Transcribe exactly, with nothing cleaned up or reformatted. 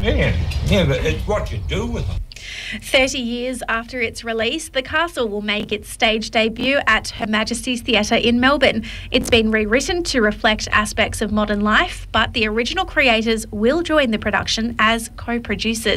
Yeah, yeah, but it's what you do with them. thirty years after its release, The Castle will make its stage debut at Her Majesty's Theatre in Melbourne. It's been rewritten to reflect aspects of modern life, but the original creators will join the production as co-producers.